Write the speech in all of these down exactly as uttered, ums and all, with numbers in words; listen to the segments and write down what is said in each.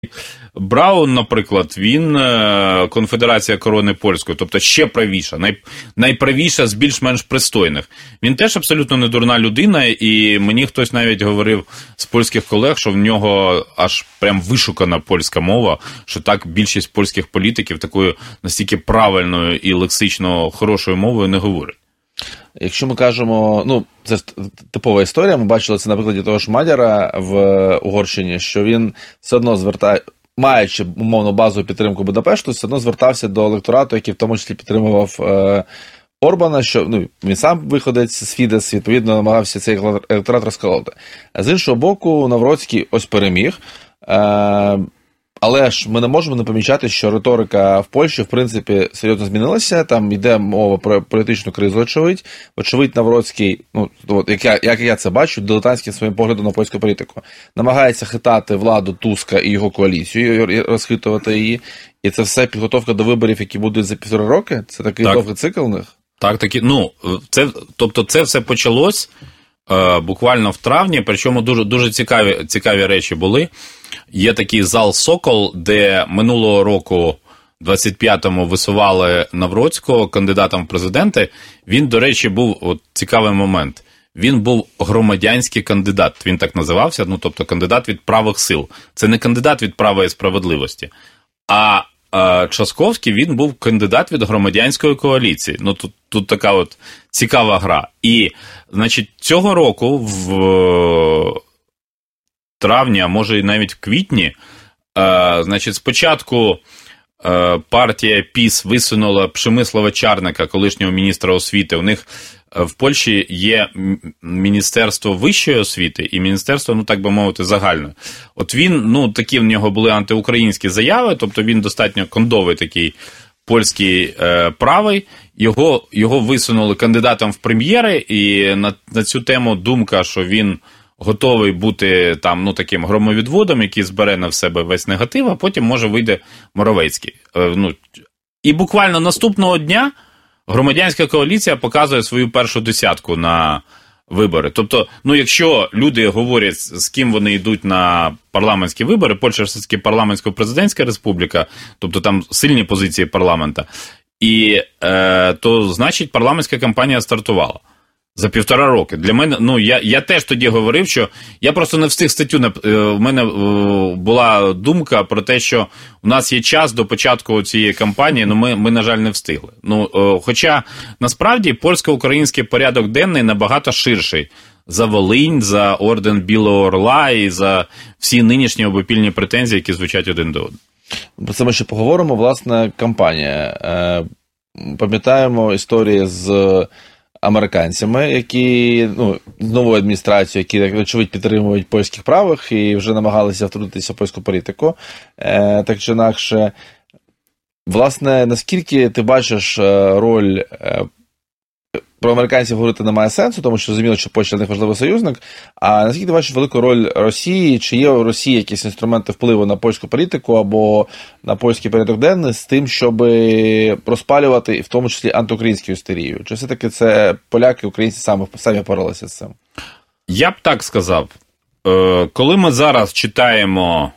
Браун, наприклад, він конфедерація корони польської, тобто ще правіша, най, найправіша з більш-менш пристойних. Він теж абсолютно не дурна людина, і мені хтось навіть говорив з польських колег, що в нього аж прям вишукана польська мова, що так більшість польських політиків такою настільки правильною і лексично хорошою мовою не говорять. Якщо ми кажемо, ну, це типова історія, ми бачили це на прикладі того ж Мадяра в Угорщині, що він все одно звертає, маючи, умовно, базову підтримку Будапешту, все одно звертався до електорату, який в тому числі підтримував е, Орбана, що, ну, він сам виходить з Фідес, відповідно, намагався цей електорат розколоти. З іншого боку, Навроцький ось переміг, е, але ж ми не можемо не помічати, що риторика в Польщі, в принципі, серйозно змінилася. Там йде мова про політичну кризу, очевидь. Очевидь, Навроцький, ну, як я, як я це бачу, дилетантським своїм поглядом на польську політику, намагається хитати владу Туска і його коаліцію, і розхитувати її. І це все підготовка до виборів, які будуть за півтора роки? Це такий так. довгий цикл у них? Так, такі, ну, це, тобто це все почалось е, буквально в травні, причому дуже, дуже цікаві, цікаві речі були. Є такий зал «Сокол», де минулого року, двадцять п'ятому, висували Навроцького кандидатом в президенти. Він, до речі, був, от цікавий момент, він був громадянський кандидат, він так називався, ну, тобто кандидат від правих сил. Це не кандидат від права і справедливості. А е, Часковський, він був кандидат від громадянської коаліції. Ну, тут, тут така от цікава гра. І, значить, цього року в травні, а може і навіть в квітні, е, значить, спочатку е, партія ПІС висунула Przemysława Czarnka, колишнього міністра освіти. У них в Польщі є Міністерство вищої освіти і Міністерство, ну так би мовити, загальне. От він, ну такі в нього були антиукраїнські заяви, тобто він достатньо кондовий такий польський е, правий. Його, його висунули кандидатом в прем'єри, і на, на цю тему думка, що він готовий бути там, ну, таким громовідводом, який збере на себе весь негатив, а потім, може, вийде Моровецький. Е, ну, і буквально наступного дня громадянська коаліція показує свою першу десятку на вибори. Тобто, ну, якщо люди говорять, з ким вони йдуть на парламентські вибори, Польща ж все-таки парламентсько-президентська республіка, тобто там сильні позиції парламента, і е, то, значить, парламентська кампанія стартувала. За півтора роки. Для мене, ну, я, я теж тоді говорив, що я просто не встиг статтю, в мене була думка про те, що у нас є час до початку цієї кампанії, але ми, ми, на жаль, не встигли. Ну, хоча, насправді, польсько-український порядок денний набагато ширший за Волинь, за орден Білого Орла і за всі нинішні обопільні претензії, які звучать один до одного. Про це ми ще поговоримо. Власне, кампанія. Пам'ятаємо історії з американцями, які, ну, нову адміністрацію, які, очевидь, підтримують польських правих і вже намагалися втрутитися в польську політику. Е, так чи інакше, власне, наскільки ти бачиш роль, е, про американців говорити немає сенсу, тому що зрозуміло, що Польща для них важливий союзник, а наскільки ти бачиш велику роль Росії, чи є у Росії якісь інструменти впливу на польську політику або на польський порядок денний з тим, щоб розпалювати, в тому числі, антиукраїнську істерію? Чи все-таки це поляки, українці самі, самі поралися з цим? Я б так сказав. Коли ми зараз читаємо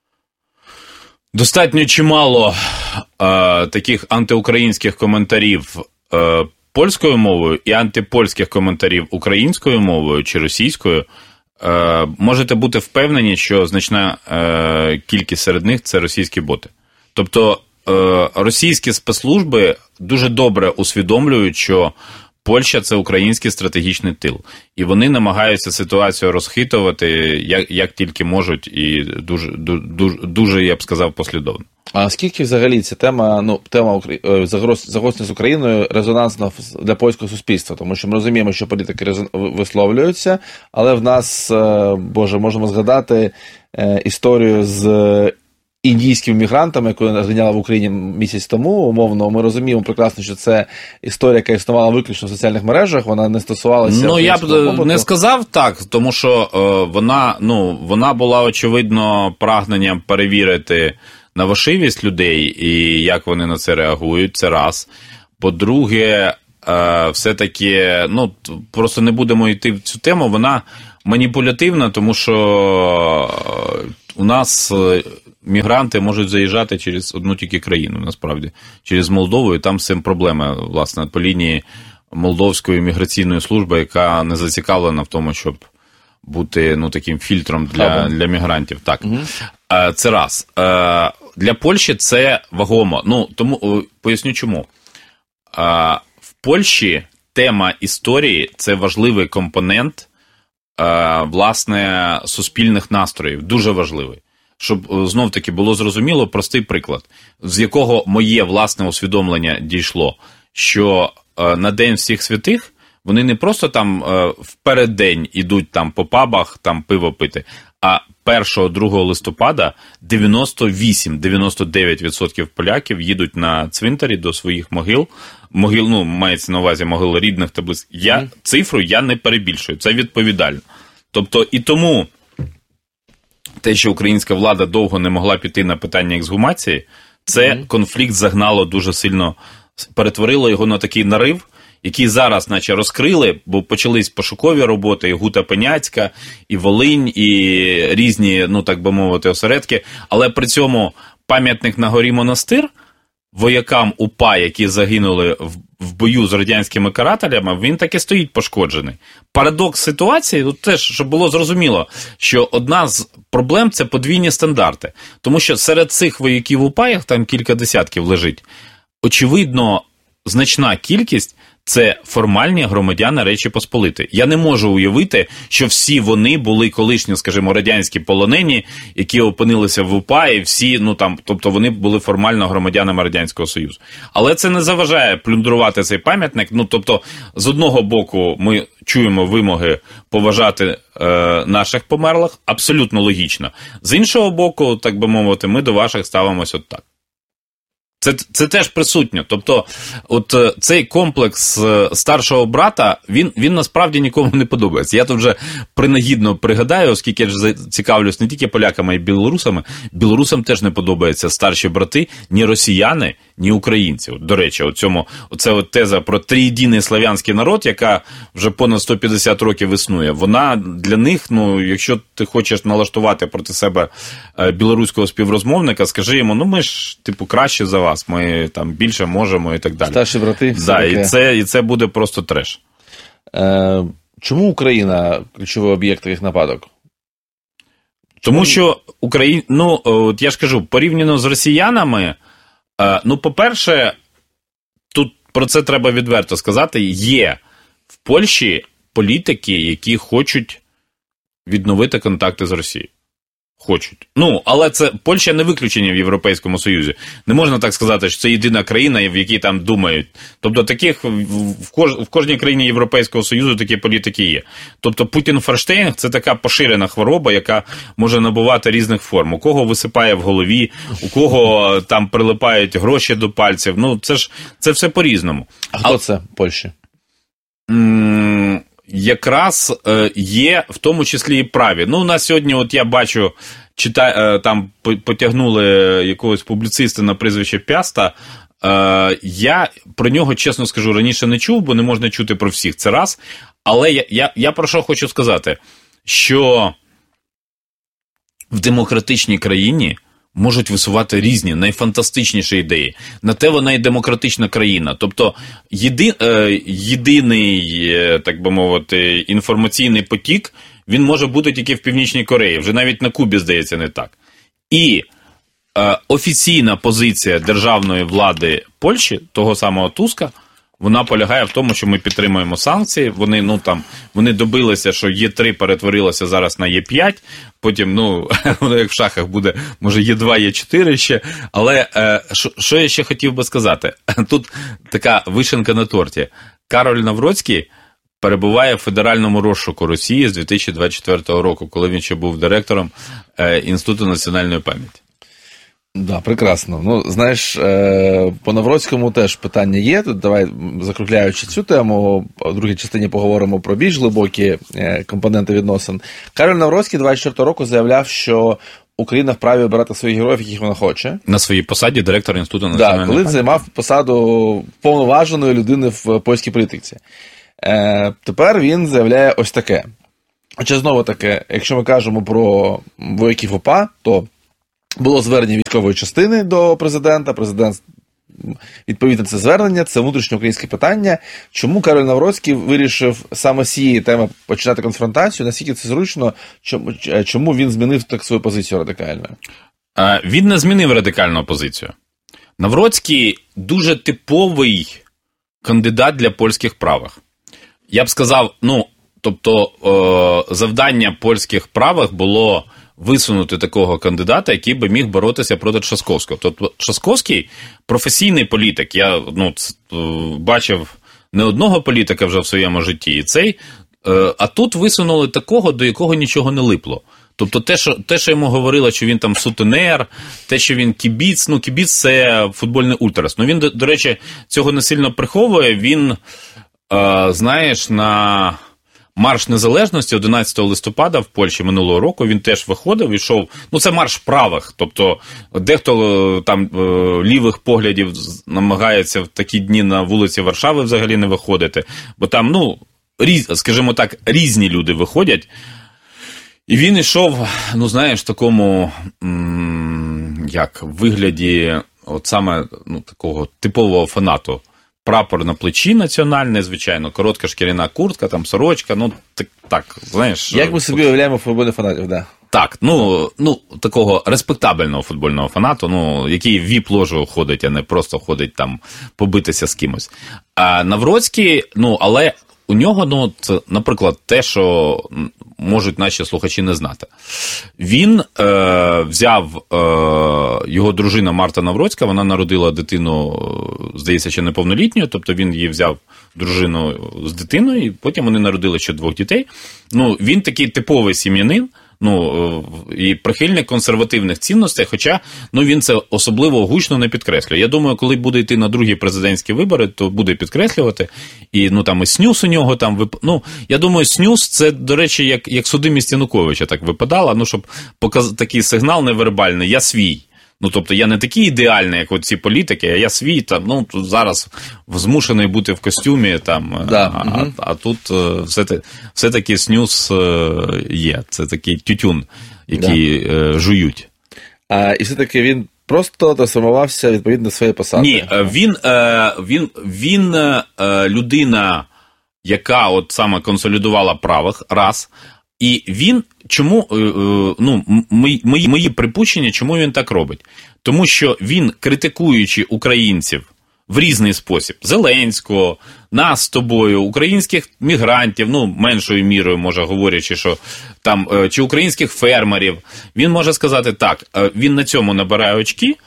достатньо чимало таких антиукраїнських коментарів польською мовою і антипольських коментарів українською мовою чи російською, е, можете бути впевнені, що значна е, кількість серед них – це російські боти. Тобто е, російські спецслужби дуже добре усвідомлюють, що Польща – це український стратегічний тил. І вони намагаються ситуацію розхитувати, як, як тільки можуть, і дуже, дуже, дуже, я б сказав, послідовно. А скільки взагалі ця тема, ну, тема загострення з Україною резонансна для польського суспільства? Тому що ми розуміємо, що політики висловлюються, але в нас, боже, можемо згадати історію з індійськими мігрантами, яку розганяли в Україні місяць тому, умовно, ми розуміємо прекрасно, що це історія, яка існувала виключно в соціальних мережах, вона не стосувалася... Ну, я б побуту. Не сказав так, тому що е, вона, ну, вона була, очевидно, прагненням перевірити навошивість людей і як вони на це реагують, це раз. По-друге, е, все-таки, ну, просто не будемо йти в цю тему, вона маніпулятивна, тому що у нас мігранти можуть заїжджати через одну тільки країну, насправді, через Молдову, і там з цим проблема, власне, по лінії Молдовської міграційної служби, яка не зацікавлена в тому, щоб бути, ну, таким фільтром для, для мігрантів. Так. Угу. Це раз. Для Польщі це вагомо. Ну, тому поясню чому. В Польщі тема історії – це важливий компонент, власне, суспільних настроїв. Дуже важливий. Щоб, знов-таки, було зрозуміло, простий приклад, з якого моє власне усвідомлення дійшло, що на День всіх святих вони не просто там в переддень ідуть там по пабах, там пиво пити, а першого-другого листопада дев'яносто вісім - дев'яносто дев'ять відсотків поляків їдуть на цвинтарі до своїх могил, могил, ну, мається на увазі могил рідних та близьких. Я, mm. цифру я не перебільшую, це відповідально. Тобто і тому те, що українська влада довго не могла піти на питання ексгумації, це mm. конфлікт загнало дуже сильно, перетворило його на такий нарив, які зараз наче розкрили, бо почались пошукові роботи, і Гута Пеняцька, і Волинь, і різні, ну так би мовити, осередки, але при цьому пам'ятник на горі Монастир воякам УПА, які загинули в, в бою з радянськими карателями, він таки стоїть пошкоджений. Парадокс ситуації, тут теж, щоб було зрозуміло, що одна з проблем – це подвійні стандарти. Тому що серед цих вояків УПА, там кілька десятків лежить, очевидно, значна кількість – це формальні громадяни Речі Посполитої. Я не можу уявити, що всі вони були колишні, скажімо, радянські полонені, які опинилися в УПА, і всі, ну там, тобто вони були формально громадянами Радянського Союзу. Але це не заважає плюндрувати цей пам'ятник. Ну, тобто, з одного боку, ми чуємо вимоги поважати е, наших померлих, абсолютно логічно. З іншого боку, так би мовити, ми до ваших ставимося от так. Це, це теж присутньо. Тобто, от цей комплекс старшого брата, він, він насправді нікому не подобається. Я тут вже принагідно пригадаю, оскільки я ж цікавлюсь не тільки поляками, а й білорусами. Білорусам теж не подобаються старші брати, ні росіяни, ні українці. От, до речі, от цьому, оце от теза про триєдиний слав'янський народ, яка вже понад сто п'ятдесят років існує, вона для них, ну, якщо ти хочеш налаштувати проти себе білоруського співрозмовника, скажи йому, ну ми ж, типу, краще за вас. Ми там більше можемо і так далі. Старші брати. Все да, таке. І, це, і це буде просто треш. Е, чому Україна ключовий об'єкт таких нападок? Тому чому? що Україна, ну, от я ж кажу, порівняно з росіянами, е, ну, по-перше, тут про це треба відверто сказати, є в Польщі політики, які хочуть відновити контакти з Росією. Хочуть. Ну, але це Польща не виключення в Європейському Союзі. Не можна так сказати, що це єдина країна, в якій там думають. Тобто таких в, кож, в кожній країні Європейського Союзу такі політики є. Тобто Путін-Ферштейн – це така поширена хвороба, яка може набувати різних форм. У кого висипає в голові, у кого там прилипають гроші до пальців. Ну, це ж це все по-різному. А хто а, це в Польщі? М- якраз е, є в тому числі і праві. Ну, у нас сьогодні, от я бачу, чита, е, там потягнули якогось публіциста на прізвище Пяста. Е, я про нього, чесно скажу, раніше не чув, бо не можна чути про всіх, це раз. Але я, я, я про що хочу сказати, що в демократичній країні можуть висувати різні, найфантастичніші ідеї. На те вона і демократична країна. Тобто єди, е, єдиний, е, так би мовити, інформаційний потік, він може бути тільки в Північній Кореї. Вже навіть на Кубі, здається, не так. І е, офіційна позиція державної влади Польщі, того самого Туска, вона полягає в тому, що ми підтримуємо санкції. Вони, ну, там, вони добилися, що Є три перетворилося зараз на Є п'ять. Потім, ну, воно як в шахах буде, може, Є два, Є чотири ще. Але е, що, що я ще хотів би сказати? Тут така вишенка на торті. Кароль Навроцький перебуває в федеральному розшуку Росії з дві тисячі двадцять четвертого року, коли він ще був директором е, Інституту національної пам'яті. Да, прекрасно. Ну, знаєш, по Навроцькому теж питання є. Тут давай, закругляючи цю тему, в другій частині поговоримо про більш глибокі компоненти відносин. Кароль Навроцький двадцять четвертого року заявляв, що Україна вправі обирати своїх героїв, яких вона хоче. На своїй посаді директора Інституту національної пам'яті. Так, коли він займав посаду повноваженої людини в польській політиці. Тепер він заявляє ось таке. Хоча, знову таки, якщо ми кажемо про вояків ОПА, то було звернення військової частини до президента, президент відповідь на це звернення, це внутрішньоукраїнське питання. Чому Кароль Навроцький вирішив саме з цієї теми починати конфронтацію, наскільки це зручно, чому, чому він змінив так свою позицію радикально? Він не змінив радикальну позицію. Навроцький дуже типовий кандидат для польських правих. Я б сказав, ну, тобто е, завдання польських правих було висунути такого кандидата, який би міг боротися проти Трzaskowskiego. Тобто Трzaskowski – професійний політик. Я ну, бачив не одного політика вже в своєму житті. І цей, е, а тут висунули такого, до якого нічого не липло. Тобто те, що, те, що йому говорили, що він там сутенер, те, що він кібіц, ну кібіц – це футбольний ультрас. Ну він, до, до речі, цього не сильно приховує. Він, е, знаєш, на Марш Незалежності одинадцятого листопада в Польщі минулого року він теж виходив і йшов, ну це марш правих, тобто дехто там лівих поглядів намагається в такі дні на вулиці Варшави взагалі не виходити, бо там, ну, різ, скажімо так, різні люди виходять. І він йшов, ну знаєш, в такому, як, вигляді, от саме, ну, такого типового фанату. Прапор на плечі національний, звичайно, коротка шкіряна куртка, там сорочка, ну, так, так знаєш. Як ми собі уявляємо футбольних фанатів, да. Так, ну, ну, такого респектабельного футбольного фанату, ну, який в віп-ложу ходить, а не просто ходить там побитися з кимось. А Навроцький, ну, але у нього, ну, це, наприклад, те, що можуть наші слухачі не знати. Він е, взяв, е, його дружина Марта Навроцька, вона народила дитину, здається, ще неповнолітньою, тобто він її взяв, дружину з дитиною, і потім вони народили ще двох дітей. Ну, він такий типовий сім'янин, ну, і прихильник консервативних цінностей, хоча, ну, він це особливо гучно не підкреслює. Я думаю, коли буде йти на другі президентські вибори, то буде підкреслювати. І, ну, там, і снюс у нього там, вип... ну, я думаю, снюс, це, до речі, як, як судимість Януковича так випадало, ну, щоб показ... такий сигнал невербальний, я свій. Ну, тобто, я не такий ідеальний, як от ці політики, а я свій, там, ну, зараз змушений бути в костюмі, там, да. а, угу. а, а тут все-таки, все-таки снюс є, це такий тютюн, який да. жують. А, і все-таки він просто трансформувався відповідно до своєї посади? Ні, він, він, він людина, яка от саме консолідувала правих, раз. І він, чому, ну, мої, мої припущення, чому він так робить? Тому що він, критикуючи українців в різний спосіб, Зеленського, нас з тобою, українських мігрантів, ну, меншою мірою, може, говорячи, що там, чи українських фермерів, він може сказати так, він на цьому набирає очки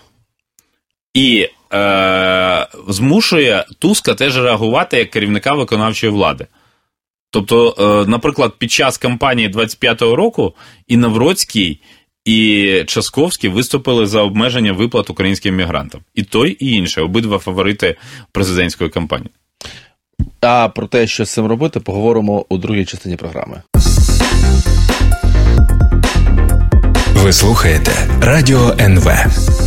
і е, змушує Туска теж реагувати як керівника виконавчої влади. Тобто, наприклад, під час кампанії двадцять п'ятого року і Навроцький, і Трzaskowski виступили за обмеження виплат українським мігрантам. І той, і інший, обидва фаворити президентської кампанії. А про те, що з цим робити, поговоримо у другій частині програми. Ви слухаєте Радіо ен ве.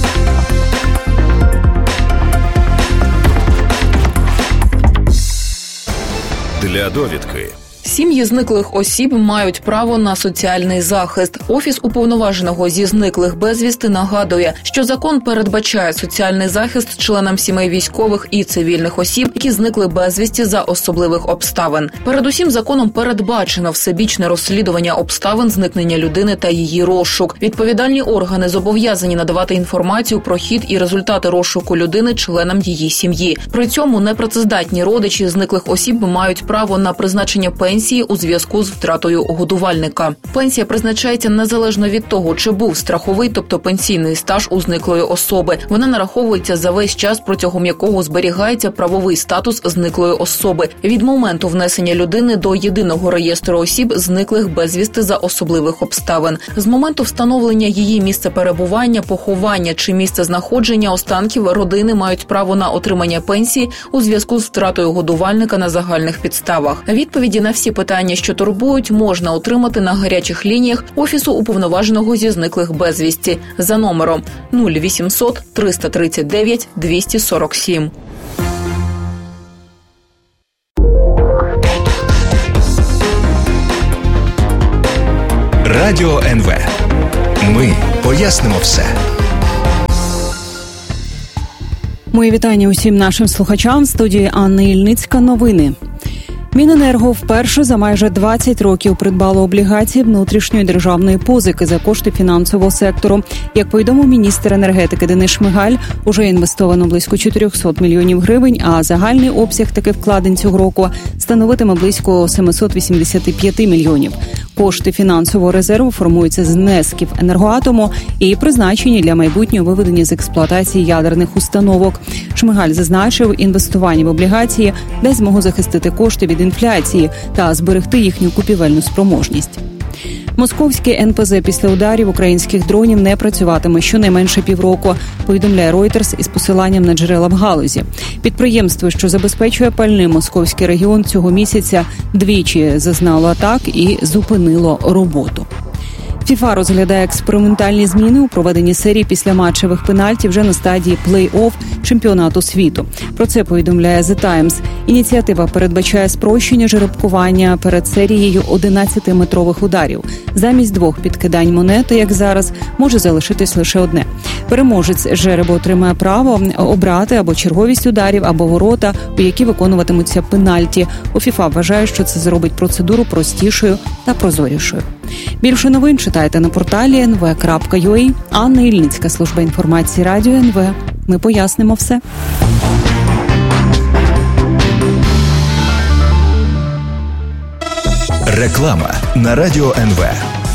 Для довідки. Сім'ї зниклих осіб мають право на соціальний захист. Офіс уповноваженого зі зниклих безвісти нагадує, що закон передбачає соціальний захист членам сімей військових і цивільних осіб, які зникли безвісті за особливих обставин. Передусім, законом передбачено всебічне розслідування обставин зникнення людини та її розшук. Відповідальні органи зобов'язані надавати інформацію про хід і результати розшуку людини членам її сім'ї. При цьому непрацездатні родичі зниклих осіб мають право на призначення пенсії у зв'язку з втратою годувальника. Пенсія призначається незалежно від того, чи був страховий, тобто пенсійний стаж у зниклої особи. Вона нараховується за весь час, протягом якого зберігається правовий статус зниклої особи від моменту внесення людини до єдиного реєстру осіб, зниклих безвісти за особливих обставин. З моменту встановлення її місця перебування, поховання чи місця знаходження останків родини мають право на отримання пенсії у зв'язку з втратою годувальника на загальних підставах. Відповіді на всі питання, що турбують, можна отримати на гарячих лініях Офісу уповноваженого зі зниклих безвісті за номером нуль вісімсот триста тридцять дев'ять двісті сорок сім. Радіо ен ве. Ми пояснимо все. Мої вітання усім нашим слухачам. В студії Анна Ільницька. Новини. Міненерго вперше за майже двадцять років придбало облігації внутрішньої державної позики за кошти фінансового сектору. Як повідомив міністр енергетики Денис Шмигаль, уже інвестовано близько чотириста мільйонів гривень, а загальний обсяг таких вкладень цього року становитиме близько сімсот вісімдесят п'ять мільйонів. Кошти фінансового резерву формуються з внесків Енергоатому і призначені для майбутнього виведення з експлуатації ядерних установок. Шмигаль зазначив, інвестування в облігації дасть змогу захистити кошти від інфляції та зберегти їхню купівельну спроможність. Московське ен пе зе після ударів українських дронів не працюватиме щонайменше півроку, повідомляє Reuters із посиланням на джерела в галузі. Підприємство, що забезпечує пальним московський регіон, цього місяця двічі зазнало атак і зупинило роботу. ФІФА розглядає експериментальні зміни у проведенні серії післяматчевих пенальтів вже на стадії плей-офф чемпіонату світу. Про це повідомляє The Times. Ініціатива передбачає спрощення жеребкування перед серією одинадцятиметрових ударів. Замість двох підкидань монети, як зараз, може залишитись лише одне. Переможець жеребу отримає право обрати або черговість ударів, або ворота, у які виконуватимуться пенальті. У ФІФА вважає, що це зробить процедуру простішою та прозорішою. Більше новин читайте на порталі ен ве крапка ю а. Анна Ільницька, служба інформації Радіо ен ве. Ми пояснимо все. Реклама на Радіо ен ве.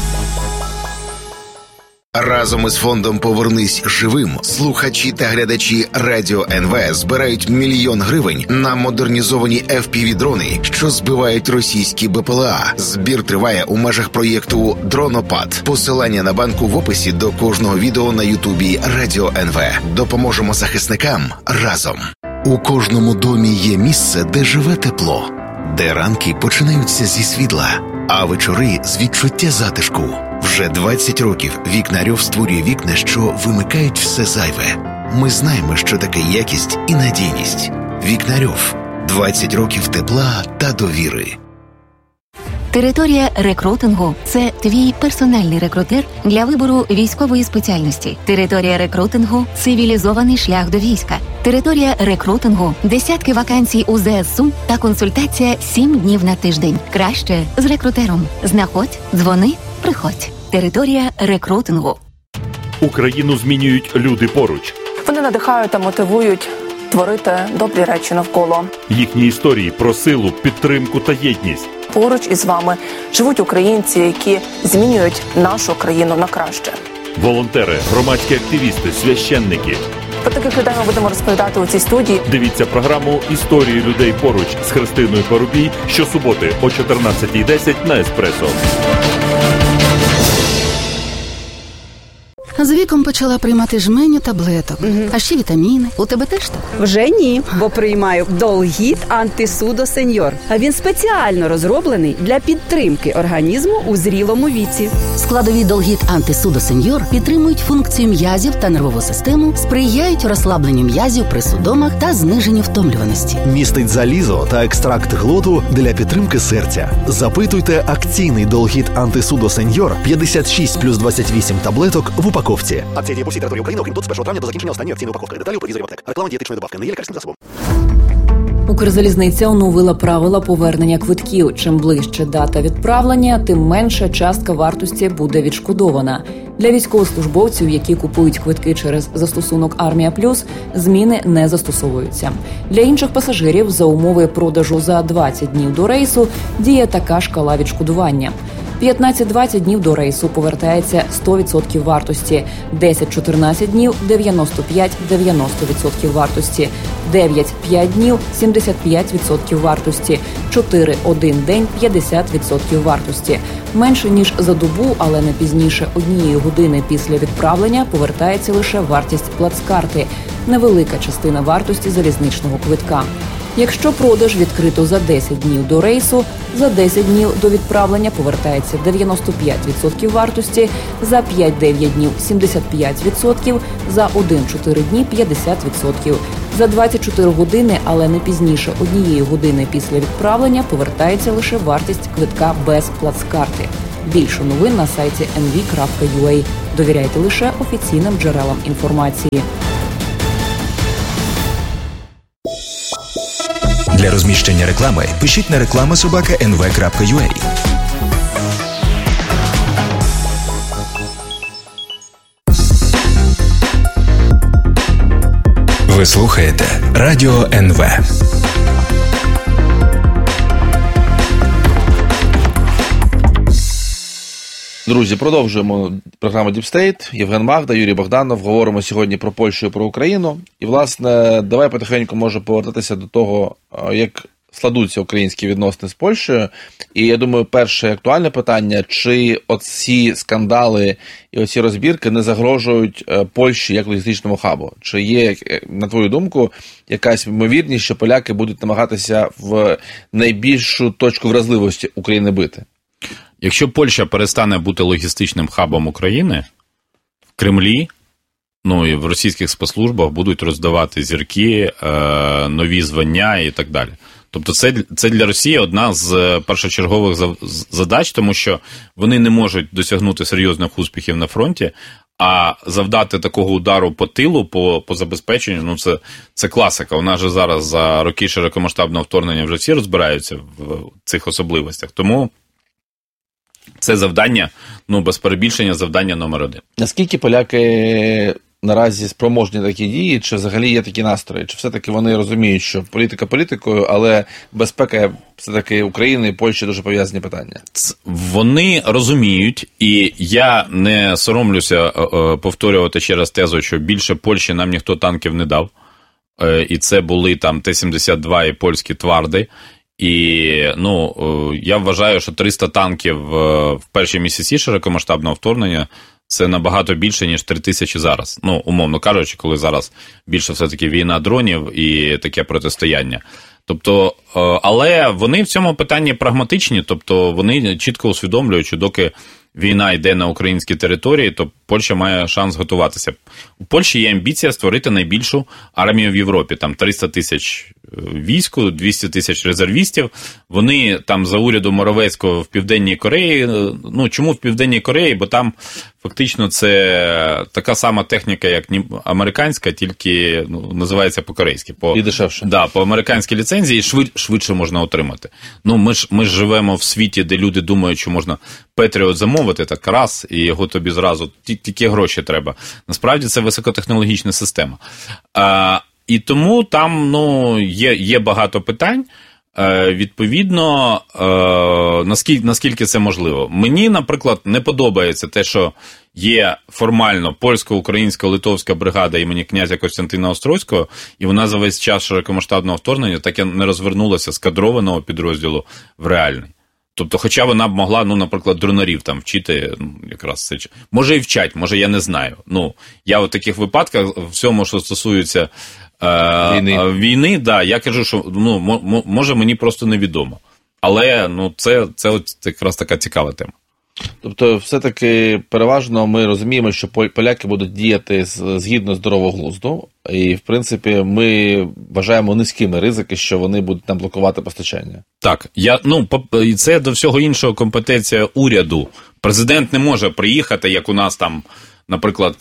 Разом із фондом «Повернись живим» слухачі та глядачі Радіо ен ве збирають мільйон гривень на модернізовані еф пі ві-дрони, що збивають російські бе пе ел а. Збір триває у межах проєкту «Дронопад». Посилання на банку в описі до кожного відео на Ютубі Радіо ен ве. Допоможемо захисникам разом. У кожному домі є місце, де живе тепло, де ранки починаються зі світла, а вечори з відчуття затишку. Вже двадцять років Вікнарьов створює вікна, що вимикають все зайве. Ми знаємо, що таке якість і надійність. Вікнарьов. двадцять років тепла та довіри. Територія рекрутингу – це твій персональний рекрутер для вибору військової спеціальності. Територія рекрутингу – цивілізований шлях до війська. Територія рекрутингу – десятки вакансій у зе ес у та консультація сім днів на тиждень. Краще з рекрутером. Знаходь, дзвони, приходь. Територія рекрутингу. Україну змінюють люди поруч. Вони надихають та мотивують творити добрі речі навколо. Їхні історії про силу, підтримку та єдність. Поруч із вами живуть українці, які змінюють нашу країну на краще. Волонтери, громадські активісти, священники. Про таких людей ми будемо розповідати у цій студії. Дивіться програму «Історії людей поруч» з Христиною Парубій щосуботи о чотирнадцятій десять на Еспресо. З віком почала приймати жменю таблеток, угу. А ще вітаміни. У тебе теж так? Вже ні, бо приймаю Долгіт Антисудо Сеньор. А він спеціально розроблений для підтримки організму у зрілому віці. Складові Долгіт Антисудо Сеньор підтримують функцію м'язів та нервову систему, сприяють розслабленню м'язів при судомах та зниженню втомлюваності. Містить залізо та екстракт глоту для підтримки серця. Запитуйте акційний Долгіт Антисудо Сеньор п'ятдесят шість плюс двадцять вісім таблеток в упаковці. Акція діє по всій території України, окрім тут з першого травня до закінчення останньої акційної упаковки. Деталі у провізорів аптек. Реклама дієтичної добавки. Не є лікарським засобом. Укрзалізниця оновила правила повернення квитків. Чим ближче дата відправлення, тим менша частка вартості буде відшкодована. Для військовослужбовців, які купують квитки через застосунок «Армія Плюс», зміни не застосовуються. Для інших пасажирів за умови продажу за двадцять днів до рейсу діє така шкала відшкодування. п'ятнадцять-двадцять днів до рейсу повертається сто відсотків вартості, десять-чотирнадцять днів – дев'яносто п'ять - дев'яносто відсотків вартості, дев'ять-п'ять днів – сімдесят п'ять відсотків вартості, чотири-один день – п'ятдесят відсотків вартості. Менше ніж за добу, але не пізніше однієї години після відправлення повертається лише вартість плацкарти – невелика частина вартості залізничного квитка. Якщо продаж відкрито за десять днів до рейсу, за десять днів до відправлення повертається дев'яносто п'ять відсотків вартості, за п'ять-дев'ять днів – сімдесят п'ять відсотків, за один-чотири дні – п'ятдесят відсотків. За двадцять чотири години, але не пізніше однієї години після відправлення повертається лише вартість квитка без плацкарти. Більше новин на сайті ен ві крапка ю а. Довіряйте лише офіційним джерелам інформації. Для розміщення реклами пишіть на реклама собака ен ве крапка ю а. Ви слухаєте Радіо ен ве. Друзі, продовжуємо програму Deep State. Євген Магда, Юрій Богданов. Говоримо сьогодні про Польщу і про Україну. І, власне, давай потихеньку може повертатися до того, як складуться українські відносини з Польщею. І, я думаю, перше актуальне питання, чи оці скандали і оці розбірки не загрожують Польщі як логістичному хабу? Чи є, на твою думку, якась ймовірність, що поляки будуть намагатися в найбільшу точку вразливості України бити? Якщо Польща перестане бути логістичним хабом України, в Кремлі, ну і в російських спецслужбах будуть роздавати зірки, е, нові звання і так далі. Тобто це, це для Росії одна з першочергових задач, тому що вони не можуть досягнути серйозних успіхів на фронті, а завдати такого удару по тилу, по, по забезпеченню, ну це, це класика. У нас же зараз за роки широкомасштабного вторгнення вже всі розбираються в цих особливостях. Тому це завдання, ну, без перебільшення, завдання номер один. Наскільки поляки наразі спроможні такі дії, чи взагалі є такі настрої? Чи все-таки вони розуміють, що політика політикою, але безпека все-таки України і Польщі дуже пов'язані питання? Вони розуміють, і я не соромлюся повторювати ще раз тезу, що більше Польщі нам ніхто танків не дав. І це були там Т сімдесят два і польські тварди. І, ну, я вважаю, що триста танків в перші місяці широкомасштабного вторгнення – це набагато більше, ніж три тисячі зараз. Ну, умовно кажучи, коли зараз більше все-таки війна дронів і таке протистояння. Тобто, але вони в цьому питанні прагматичні, тобто вони чітко усвідомлюють, що доки війна йде на українській території, то Польща має шанс готуватися. У Польщі є амбіція створити найбільшу армію в Європі. Там триста тисяч війську, двісті тисяч резервістів. Вони там за урядом Моровецького в Південній Кореї. Ну, чому в Південній Кореї? Бо там фактично це така сама техніка, як американська, тільки ну, називається по-корейськи. По, і дешевше. Да, по американській ліцензії швид, швидше можна отримати. Ну, ми ж, ми ж живемо в світі, де люди думають, що можна Петріот замовити, так раз, і його тобі зразу, тільки гроші треба. Насправді це високотехнологічна система. А, і тому там, ну, є, є багато питань. Е, відповідно, е, наскільки, наскільки це можливо. Мені, наприклад, не подобається те, що є формально польсько-українсько-литовська бригада імені князя Костянтина Острозького, і вона за весь час широкомасштабного вторгнення так і не розвернулася з кадрованого підрозділу в реальний. Тобто, хоча вона б могла, ну, наприклад, дронарів там вчити, ну, якраз це. Може і вчать, може я не знаю. Ну, я в таких випадках, всьому, що стосується е, війни, війни да, я кажу, що, ну, може мені просто невідомо. Але, ну, це, це, це якраз така цікава тема. Тобто, все-таки переважно ми розуміємо, що поляки будуть діяти згідно здорового глузду, і, в принципі, ми вважаємо низькими ризики, що вони будуть нам блокувати постачання. Так, я, ну, це до всього іншого компетенція уряду. Президент не може приїхати, як у нас там, наприклад,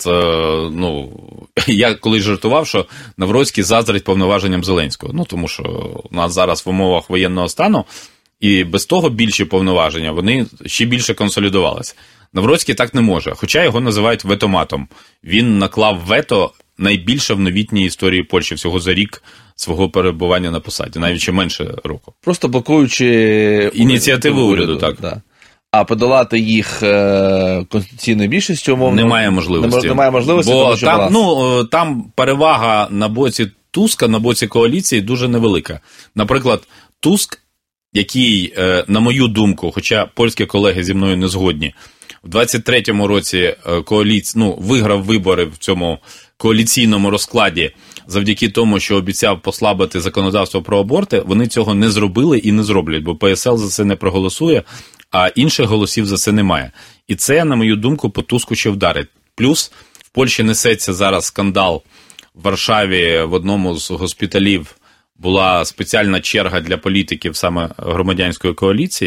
ну, я колись жартував, що Навроцький заздрить повноваженням Зеленського. Ну, тому що у нас зараз в умовах воєнного стану і без того більші повноваження, вони ще більше консолідувалися. Навроцький так не може, хоча його називають ветоматом. Він наклав вето найбільше в новітній історії Польщі, всього за рік свого перебування на посаді, навіть ще менше року. Просто блокуючи ініціативи уряду, уряду, так. Да. А подолати їх е- конституційною більшістю, умовно, немає можливості. Немає можливості, бо тому що там, ну, там перевага на боці Туска, на боці коаліції дуже невелика. Наприклад, Туск, який, на мою думку, хоча польські колеги зі мною не згодні, в двадцять третьому році коаліці... ну, виграв вибори в цьому коаліційному розкладі завдяки тому, що обіцяв послабити законодавство про аборти, вони цього не зробили і не зроблять, бо Пе Ес Ел за це не проголосує, а інших голосів за це немає. І це, на мою думку, по Туску ще вдарить. Плюс в Польщі несеться зараз скандал. В Варшаві в одному з госпіталів була спеціальна черга для політиків саме громадянської коаліції,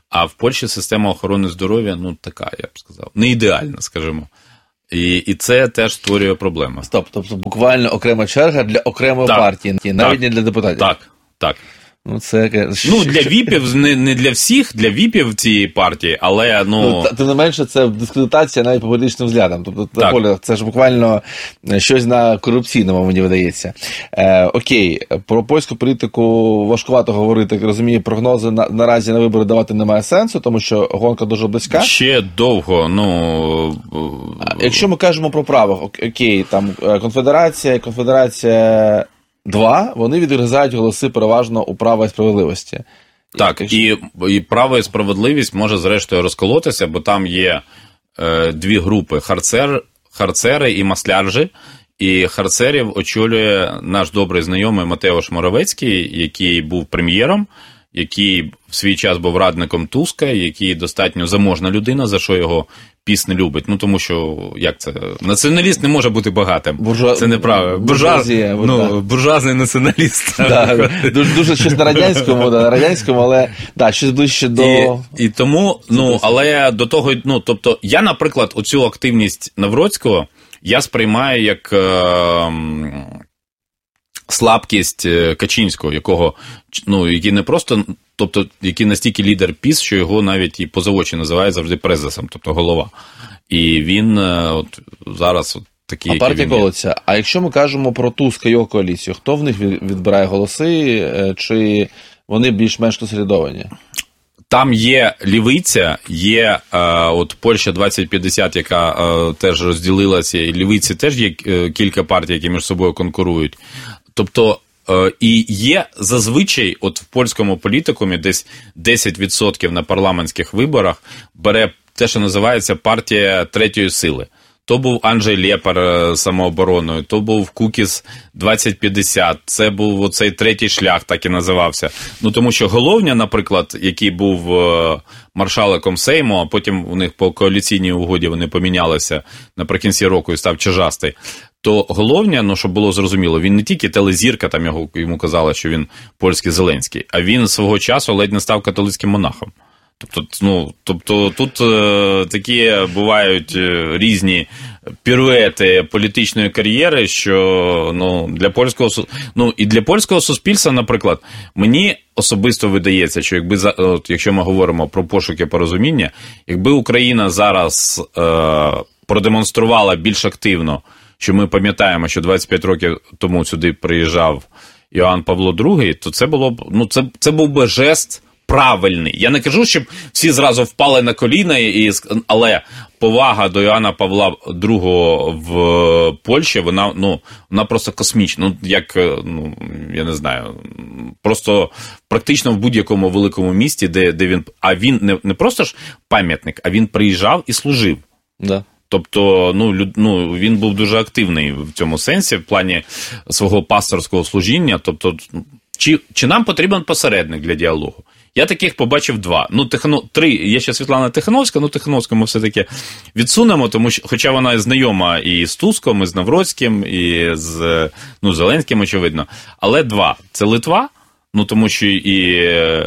А в Польщі система охорони здоров'я, ну, така, я б сказав, не ідеальна, скажімо. І, і це теж створює проблеми. Стоп, тобто буквально окрема черга для окремої так, партії, навіть так, не для депутатів. Так, так. Ну, це... ну, для віпів, не, не для всіх, для віпів цієї партії, але, ну... ну тим не менше, це дискредитація навіть по політичним взглядам. Тобто, Поля, це ж буквально щось на корупційному, мені видається. Е, окей, про польську політику важкувато говорити, як розумію, прогнози на, наразі на вибори давати немає сенсу, тому що гонка дуже близька. Ще довго, ну... А якщо ми кажемо про правих, окей, там, конфедерація, конфедерація... Два, вони відрізають голоси переважно у права і справедливості. Так, і, і право і справедливість може зрештою розколотися, бо там є е, дві групи – харцер, харцери і масляржі. І харцерів очолює наш добрий знайомий Матеуш Моровецький, який був прем'єром, який в свій час був радником Туска, який достатньо заможна людина, за що його піс не любить. Ну, тому що, як це, націоналіст не може бути багатим. Буржуа... Це неправильно. Буржуаз... Ну, буржуазний націоналіст. Да, дуже, дуже щось на радянському, да, на радянському, але да, щось ближче до... І, і тому, ну, але до того, ну, тобто, я, наприклад, оцю активність Навроцького я сприймаю як... Е- слабкість Качинського, якого, ну, який не просто, тобто, який настільки лідер ПіС, що його навіть і поза очі називають завжди презесом, тобто голова. І він от зараз от такий, а який партія колиться. А якщо ми кажемо про Туска і його коаліцію, хто в них відбирає голоси, чи вони більш-менш консолідовані? Там є лівиця, є е, от Польща двадцять п'ятдесят, яка е, теж розділилася, і лівиці теж є е, кілька партій, які між собою конкурують. Тобто, е, і є зазвичай, от в польському політикумі десь десять відсотків на парламентських виборах бере те, що називається партія третьої сили. То був Анджей Лєпар самообороною, то був Кукіс двадцять п'ятдесят, це був оцей третій шлях, так і називався. Ну, тому що Головня, наприклад, який був маршаликом Сейму, а потім у них по коаліційній угоді вони помінялися наприкінці року і став Чижастий, то Головня, ну, щоб було зрозуміло, він не тільки телезірка, там його, йому казали, що він польський Зеленський, а він свого часу ледь не став католицьким монахом. Тобто, ну, тобто тут е, такі бувають різні піруети політичної кар'єри, що, ну, для польського, ну, і для польського суспільства, наприклад, мені особисто видається, що якби, от, якщо ми говоримо про пошуки порозуміння, якби Україна зараз е, продемонструвала більш активно, що ми пам'ятаємо, що двадцять п'ять років тому сюди приїжджав Іоанн Павло другий, то це було б, ну, це, це був би жест правильний. Я не кажу, щоб всі зразу впали на коліна, і, але повага до Іоанна Павла другого в Польщі, вона, ну, вона просто космічна. Ну, як, ну, я не знаю, просто практично в будь-якому великому місті, де, де він, а він не, не просто ж пам'ятник, а він приїжджав і служив. Да. Тобто, ну, люд, ну, він був дуже активний в цьому сенсі, в плані свого пасторського служіння. Тобто, чи, чи нам потрібен посередник для діалогу? Я таких побачив два. Ну, Тихано... три. Є ще Світлана Тихановська, ну, Тихановську ми все-таки відсунемо, тому що, хоча вона знайома і з Туском, і з Навроцьким, і з, ну, Зеленським, очевидно. Але два. Це Литва, ну, тому що і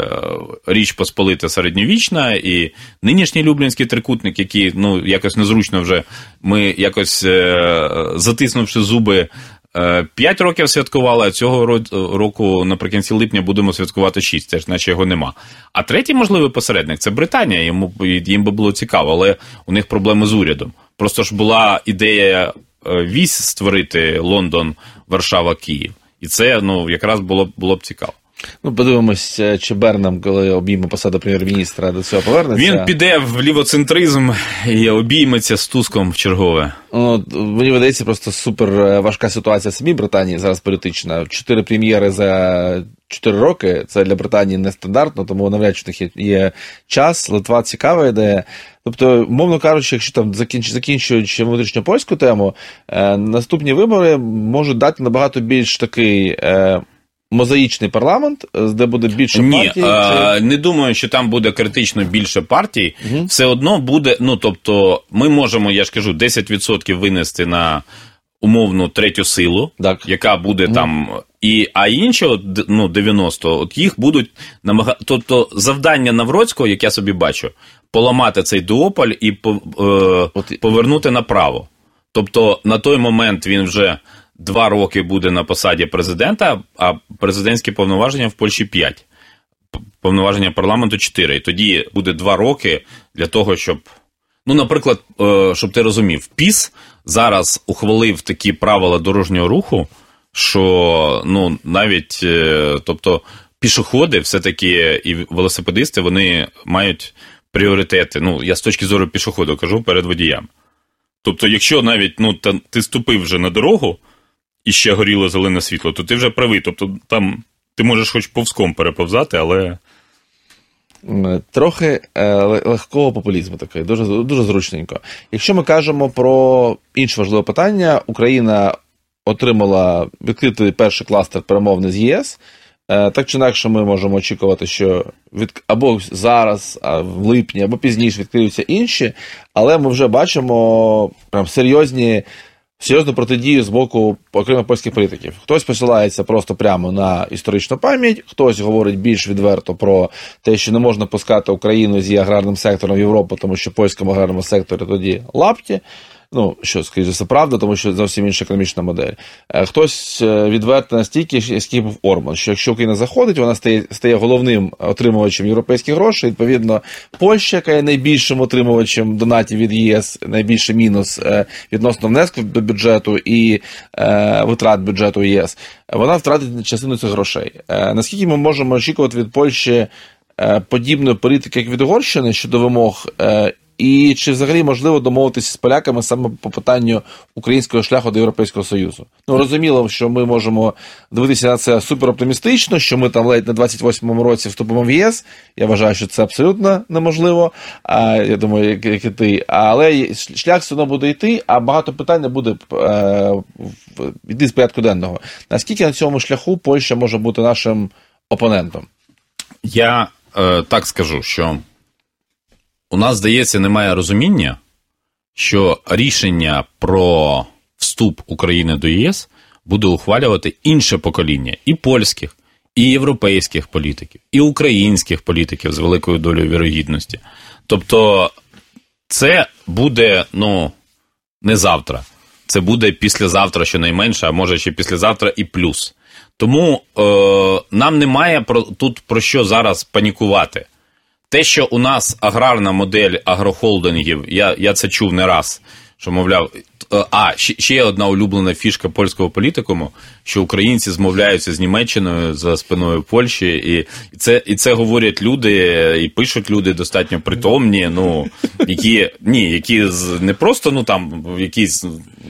Річ Посполита середньовічна, і нинішній Люблінський трикутник, який, ну, якось незручно вже, ми якось, затиснувши зуби, П'ять років святкували, а цього року наприкінці липня будемо святкувати шість, теж наче його нема. А третій можливий посередник – це Британія, йому, їм би було цікаво, але у них проблеми з урядом. Просто ж була ідея вісь створити Лондон, Варшава, Київ. І це, ну, якраз було, було б цікаво. Ну, подивимось, чи Бернам, коли обійме посаду прем'єр-міністра, до цього повернеться. Він піде в лівоцентризм і обійметься з Туском в чергове. Ну, мені видається, просто супер важка ситуація в самій Британії зараз політична. Чотири прем'єри за чотири роки, це для Британії нестандартно, тому навряд чи в них є, є час. Литва цікава ідея. Тобто, мовно кажучи, якщо там закінч, закінчуючи внутрішньопольську тему, е, наступні вибори можуть дати набагато більш такий... Е, мозаїчний парламент, де буде більше Ні, партій? Ні, чи... не думаю, що там буде критично більше партій. Угу. Все одно буде, ну, тобто, ми можемо, я ж кажу, десять відсотків винести на умовну третю силу, так. яка буде mm. там, і, а інші, ну, дев'яносто, от їх будуть намагати, тобто завдання Навроцького, як я собі бачу, поламати цей дуополь і по, е, от... повернути направо. Тобто на той момент він вже два роки буде на посаді президента, а президентські повноваження в Польщі п'ять. Повноваження парламенту чотири. І тоді буде два роки для того, щоб... Ну, наприклад, щоб ти розумів, ПіС зараз ухвалив такі правила дорожнього руху, що, ну, навіть, тобто, пішоходи все-таки і велосипедисти, вони мають пріоритети. Ну, я з точки зору пішоходу кажу, перед водіями. Тобто, якщо навіть, ну, ти ступив вже на дорогу і ще горіло зелене світло, то ти вже правий. Тобто, там ти можеш хоч повзком переповзати, але... Трохи е, легкого популізму такий, дуже, дуже зручненько. Якщо ми кажемо про інше важливе питання, Україна отримала відкритий перший кластер перемовний з ЄС. Е, так чи інакше ми можемо очікувати, що від, або зараз, а в липні, або пізніше відкриються інші, але ми вже бачимо прям серйозні серйозну протидію з боку окремих польських політиків. Хтось посилається просто прямо на історичну пам'ять, хтось говорить більш відверто про те, що не можна пускати Україну з її аграрним сектором в Європу, тому що в польському аграрному секторі тоді лапті. Ну, що, скажімо, це правда, тому що зовсім інша економічна модель. Хтось відверто настільки, який був Орман, що якщо Україна заходить, вона стає, стає головним отримувачем європейських грошей. Відповідно, Польща, яка є найбільшим отримувачем донатів від ЄС, найбільший мінус відносно внеску до бюджету і е, витрат бюджету ЄС, вона втратить частину цих грошей. Е, наскільки ми можемо очікувати від Польщі е, подібної політики, як від Угорщини, щодо вимог е, і чи взагалі можливо домовитися з поляками саме по питанню українського шляху до Європейського Союзу? Ну, розуміло, що ми можемо дивитися на це супероптимістично, що ми там ледь на двадцять восьмому році вступимо в ЄС. Я вважаю, що це абсолютно неможливо, а, я думаю, як, як і ти. Але шлях все одно буде йти, а багато питань не буде е, йти з порядку денного. Наскільки на цьому шляху Польща може бути нашим опонентом? Я е, так скажу, що у нас, здається, немає розуміння, що рішення про вступ України до ЄС буде ухвалювати інше покоління і польських, і європейських політиків, і українських політиків з великою долею вірогідності. Тобто це буде, ну, не завтра. Це буде післязавтра щонайменше, а може ще післязавтра і плюс. Тому е, нам немає про, тут про що зараз панікувати. Те, що у нас аграрна модель агрохолдингів, я, я це чув не раз, що, мовляв, а, ще одна улюблена фішка польського політикуму, що українці змовляються з Німеччиною за спиною Польщі, і це, і це говорять люди, і пишуть люди достатньо притомні, ну, які, ні, які не просто, ну, там, якісь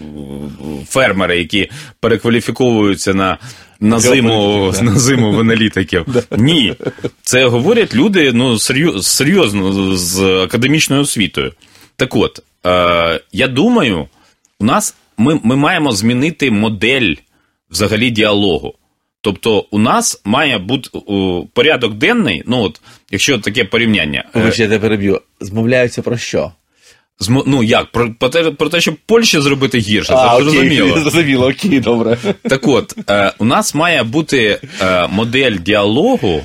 фермери, які перекваліфіковуються на На зиму, на зиму в аналітиків. Ні. Це говорять люди, ну, серйозно, з академічною освітою. Так от, е, я думаю, у нас, ми, ми маємо змінити модель взагалі діалогу. Тобто, у нас має бути о, порядок денний, ну, от, якщо таке порівняння. Ви ще я переб'ю. Змовляються про що? Зм... Ну, як? Про, про, те, про те, щоб Польщі зробити гірше, а, це зрозуміло. Зрозуміло, окей, добре. Так от, е, у нас має бути е, модель діалогу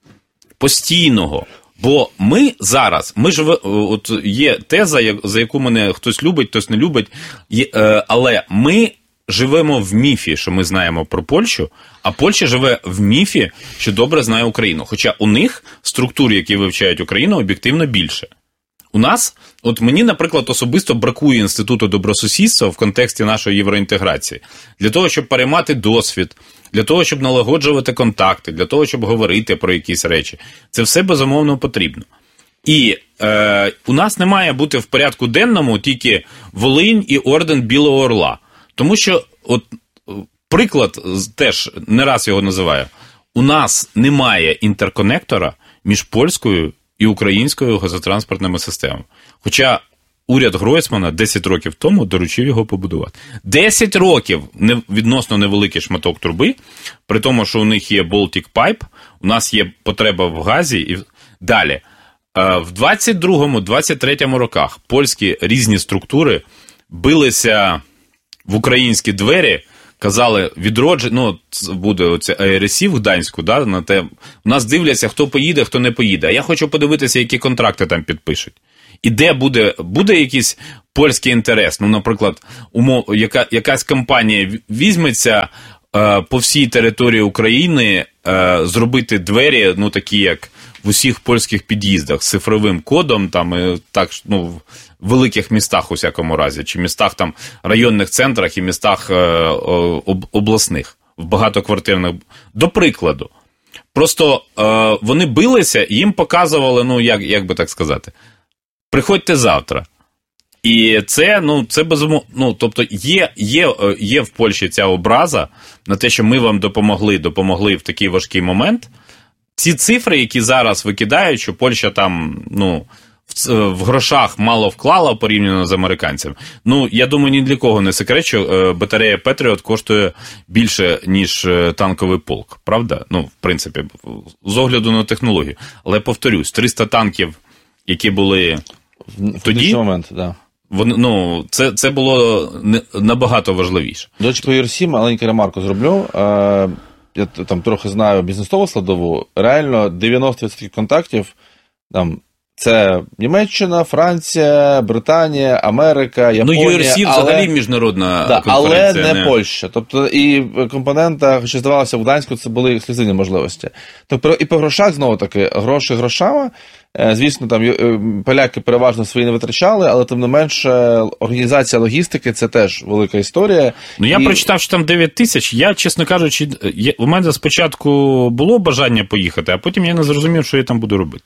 постійного, бо ми зараз, ми ж, от є теза, за яку мене хтось любить, хтось не любить, є, е, але ми живемо в міфі, що ми знаємо про Польщу, а Польща живе в міфі, що добре знає Україну. Хоча у них структури, які вивчають Україну, об'єктивно більше. У нас, от мені, наприклад, особисто бракує інституту добросусідства в контексті нашої євроінтеграції. Для того, щоб переймати досвід, для того, щоб налагоджувати контакти, для того, щоб говорити про якісь речі. Це все, безумовно, потрібно. І е, у нас не має бути в порядку денному тільки Волинь і орден Білого Орла. Тому що, от, приклад, теж не раз його називаю, у нас немає інтерконектора між польською і українською газотранспортними системами. Хоча уряд Гройсмана десять років тому доручив його побудувати. десять років відносно невеликий шматок труби, при тому, що у них є Baltic Pipe, у нас є потреба в газі. І далі. В двадцять другому - двадцять третьому роках польські різні структури билися в українські двері, казали, відродження, ну, буде оце ей ар ес в Гданську, да, на те, у нас дивляться, хто поїде, хто не поїде. А я хочу подивитися, які контракти там підпишуть. І де буде, буде якийсь польський інтерес? Ну, наприклад, умов, яка, якась компанія візьметься е, по всій території України е, зробити двері, ну, такі, як в усіх польських під'їздах, з цифровим кодом, там, і так, ну, в великих містах, у всякому разі, чи містах, там, районних центрах і містах е, об, обласних, в багатоквартирних, до прикладу. Просто е, вони билися, і їм показували, ну, як, як би так сказати, приходьте завтра. І це, ну, це безумовно, ну, тобто є, є, є в Польщі ця образа на те, що ми вам допомогли, допомогли в такий важкий момент. Ці цифри, які зараз викидають, що Польща там, ну, в, в грошах мало вклала порівняно з американцями. Ну, я думаю, ні для кого не секрет, що батарея Петріот коштує більше, ніж танковий полк. Правда? Ну, в принципі, з огляду на технологію. Але, повторюсь, триста танків, які були в тоді, момент, да. вони, ну, це, це було набагато важливіше. До речі, по ю ар сім маленьку ремарку зроблю. Я там трохи знаю бізнесову складову. Реально дев'яносто відсотків контактів там, це Німеччина, Франція, Британія, Америка, Японія. Ну, ю ар сі але, взагалі міжнародна да, конференція. Але не, не Польща. Тобто і компонента, хоча здавалося, в Гданську це були ексклюзивні можливості. Тобто і по грошах, знову таки, гроші грошами. Звісно, там поляки переважно свої не витрачали, але тим не менше організація логістики – це теж велика історія. Ну, я і... прочитав, що там дев'ять тисяч. Я, чесно кажучи, я, у мене спочатку було бажання поїхати, а потім я не зрозумів, що я там буду робити.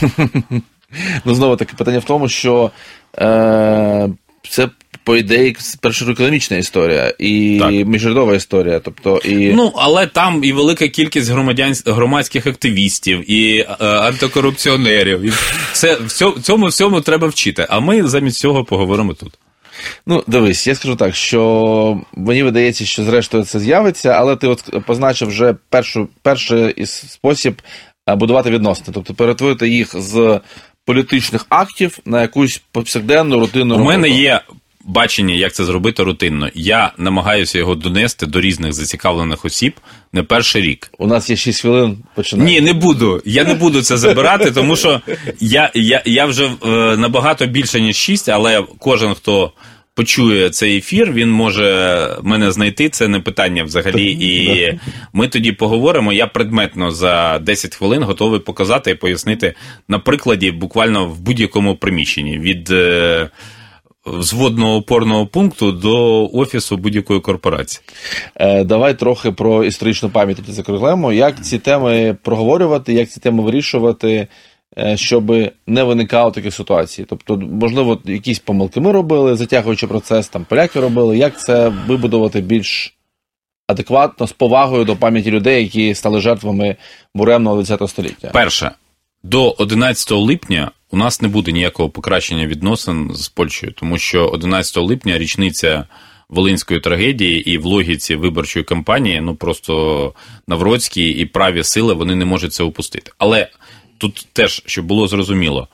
Ну, знову таки, питання в тому, що е, це, по ідеї, перша економічна історія і так. Міжнародова історія. Тобто, і... Ну, але там і велика кількість громадян, громадських активістів, і е, антикорупціонерів. І все, все, цьому всьому треба вчити. А ми замість цього поговоримо тут. Ну, дивись, я скажу так, що мені видається, що зрештою це з'явиться, але ти от позначив вже першу, перший спосіб будувати відносини. Тобто перетворити їх з політичних актів на якусь повсякденну рутинну роботу. У мене є бачення, як це зробити рутинно. Я намагаюся його донести до різних зацікавлених осіб не перший рік. У нас є шість хвилин, починаємо. Ні, не буду. Я не буду це забирати, тому що я, я, я вже е, набагато більше, ніж шість, але кожен, хто почує цей ефір, він може мене знайти, це не питання взагалі. І ми тоді поговоримо. Я предметно за десять хвилин готовий показати і пояснити на прикладі буквально в будь-якому приміщенні. Від е, взводного опорного пункту до офісу будь-якої корпорації. Е, давай трохи про історичну пам'ять закруглимо. Як ці теми проговорювати, як ці теми вирішувати, щоб не виникало таких ситуацій. Тобто, можливо, якісь помилки ми робили, затягуючи процес, там поляки робили. Як це вибудувати більш адекватно, з повагою до пам'яті людей, які стали жертвами буремного ХХ століття? Перше, до одинадцятого липня у нас не буде ніякого покращення відносин з Польщею, тому що одинадцятого липня річниця Волинської трагедії, і в логіці виборчої кампанії, ну просто Навроцький і праві сили, вони не можуть це упустити. Але тут теж, щоб було зрозуміло,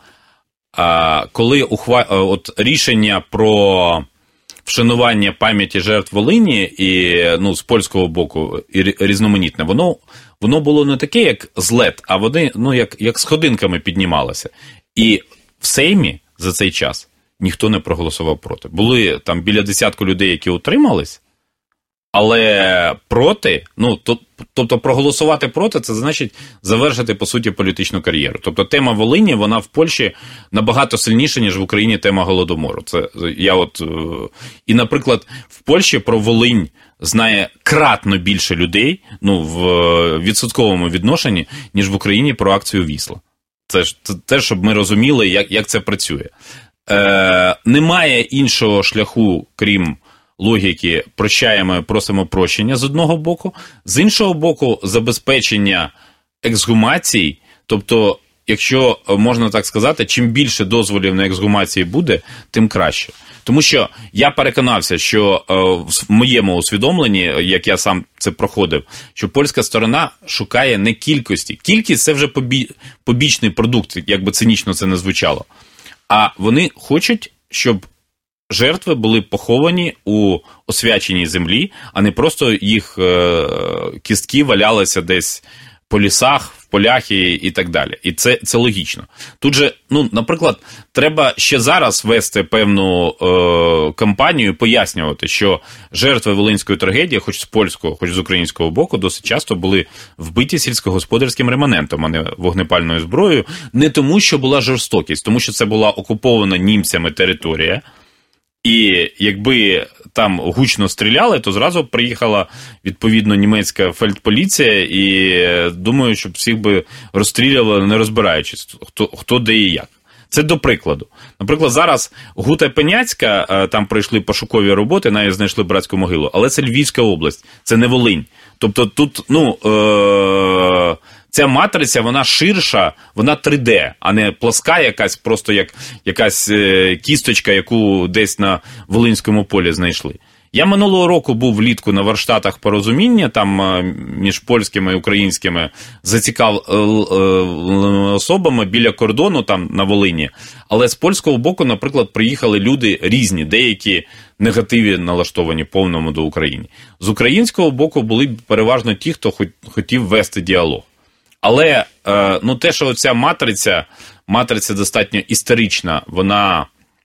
коли ухва... от рішення про вшанування пам'яті жертв Волині і, ну, з польського боку і різноманітне, воно, воно було не таке, як злет, а вони, ну, як, як сходинками піднімалося. І в Сеймі за цей час ніхто не проголосував проти. Були там біля десятку людей, які утримались, але проти, ну, то, тобто проголосувати проти, це значить завершити, по суті, політичну кар'єру. Тобто тема Волині, вона в Польщі набагато сильніша, ніж в Україні тема Голодомору. Це я от, і, наприклад, в Польщі про Волинь знає кратно більше людей, ну, в відсотковому відношенні, ніж в Україні про акцію Вісла. Це ж те, щоб ми розуміли, як, як це працює. Е, немає іншого шляху, крім логіки прощаємо і просимо прощення з одного боку, з іншого боку забезпечення ексгумацій, тобто, якщо можна так сказати, чим більше дозволів на ексгумації буде, тим краще. Тому що я переконався, що в моєму усвідомленні, як я сам це проходив, що польська сторона шукає не кількості. Кількість – це вже побічний продукт, як би цинічно це не звучало. А вони хочуть, щоб жертви були поховані у освяченій землі, а не просто їх е, кістки валялися десь по лісах, в полях і, і так далі. І це, це логічно. Тут же, ну, наприклад, треба ще зараз вести певну е, кампанію, пояснювати, що жертви Волинської трагедії, хоч з польського, хоч з українського боку, досить часто були вбиті сільськогосподарським реманентом, а не вогнепальною зброєю, не тому, що була жорстокість, тому що це була окупована німцями територія, і якби там гучно стріляли, то зразу приїхала, відповідно, німецька фельдполіція, і думаю, що всіх би розстрілювали, не розбираючись, хто, хто де і як. Це до прикладу. Наприклад, зараз Гута Пеняцька, там пройшли пошукові роботи, навіть знайшли братську могилу, але це Львівська область, це не Волинь. Тобто тут, ну, е- ця матриця, вона ширша, вона три де, а не плоска якась, просто як якась е- кісточка, яку десь на Волинському полі знайшли. Я минулого року був влітку на Варштатах порозуміння, там між польськими і українськими зацікавленими особами біля кордону там на Волині, але з польського боку, наприклад, приїхали люди різні, деякі негативі налаштовані повному до України. З українського боку були переважно ті, хто хотів вести діалог. Але ну, те, що ця матриця, матриця достатньо історична, вона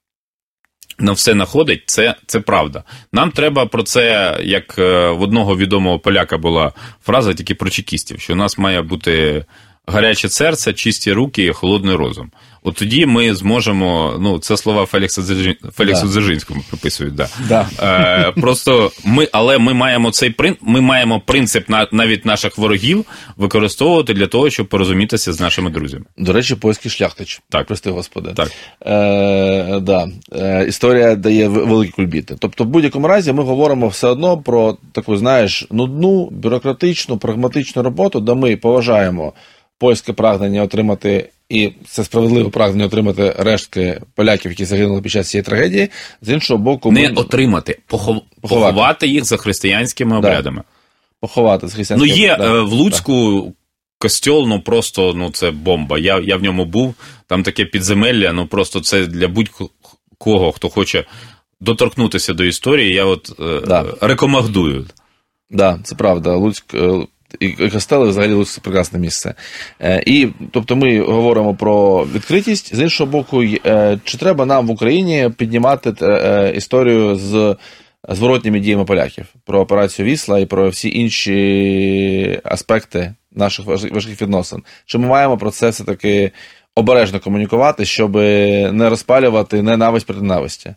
на все находить, це, це правда. Нам треба про це, як в одного відомого поляка була фраза, тільки про чекістів, що у нас має бути гаряче серце, чисті руки і холодний розум. От тоді ми зможемо, ну, це слова Фелікса Дзержин... Феліксу да. Дзержинському приписують, да. Да. Е, просто ми, але ми маємо цей принцип, ми маємо принцип на, навіть наших ворогів використовувати для того, щоб порозумітися з нашими друзями. До речі, польський шляхтич. Так. Прости, Господи. Так. Е, да. Е, історія дає великі кульбіти. Тобто, в будь-якому разі ми говоримо все одно про таку, знаєш, нудну, бюрократичну, прагматичну роботу, де ми поважаємо польське прагнення отримати, і це справедливе прагнення отримати рештки поляків, які загинули під час цієї трагедії, з іншого боку... Не ми... отримати, похов... поховати. поховати їх за християнськими обрядами. Да. Поховати за християнськими обрядами. Ну, є да. в Луцьку да. костьол, ну просто, ну це бомба. Я, я в ньому був, там таке підземелля, ну просто це для будь-кого, хто хоче доторкнутися до історії, я от да. е, рекомендую. Так, да, це правда. Луцьк... І костели, взагалі, Луцьк – це прекрасне місце. І, тобто, ми говоримо про відкритість. З іншого боку, чи треба нам в Україні піднімати історію з зворотніми діями поляків? Про операцію Вісла і про всі інші аспекти наших важких відносин. Чи ми маємо про це все-таки обережно комунікувати, щоб не розпалювати ненависть проти ненависті?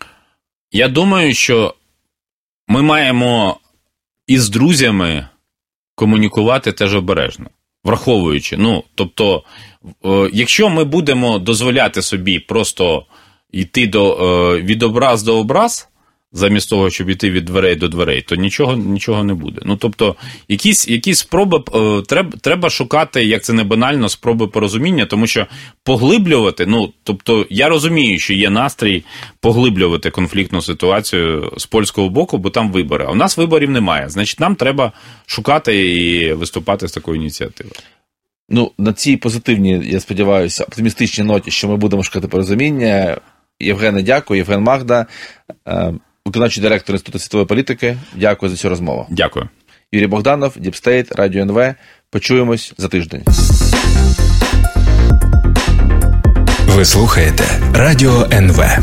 Я думаю, що ми маємо із друзями комунікувати теж обережно, враховуючи. Ну, тобто, е, якщо ми будемо дозволяти собі просто йти до, е, від образ до образ, замість того, щоб йти від дверей до дверей, то нічого, нічого не буде. Ну, тобто, якісь, якісь спроби, е, треба, треба шукати, як це не банально, спроби порозуміння, тому що поглиблювати, ну, тобто, я розумію, що є настрій поглиблювати конфліктну ситуацію з польського боку, бо там вибори. А у нас виборів немає. Значить, нам треба шукати і виступати з такою ініціативою. Ну, на цій позитивній, я сподіваюся, оптимістичній ноті, що ми будемо шукати порозуміння. Євгене, дякую. Євген Магда, виконавчий директор Інституту світової політики. Дякую за цю розмову. Дякую. Юрій Богданов, Діпстейт, Радіо ен ве. Почуємось за тиждень. Ви слухаєте Радіо ен ве.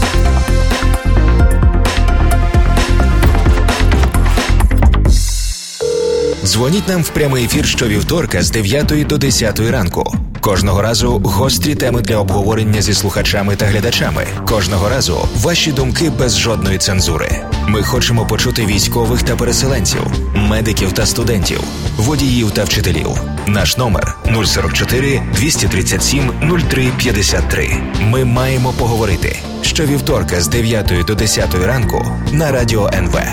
Дзвоніть нам в прямий ефір щовівторка з дев'ятої до десятої ранку. Кожного разу гострі теми для обговорення зі слухачами та глядачами. Кожного разу ваші думки без жодної цензури. Ми хочемо почути військових та переселенців, медиків та студентів, водіїв та вчителів. Наш номер нуль сорок чотири двісті тридцять сім нуль три п'ятдесят три. Ми маємо поговорити. Щовівторка з дев'ятої до десятої ранку на Радіо ен ве.